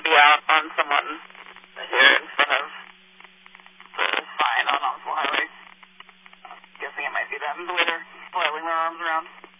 to be out on someone here instead of the sign on Knoxville Highway. I'm guessing it might be them, the way they're flailing their arms around.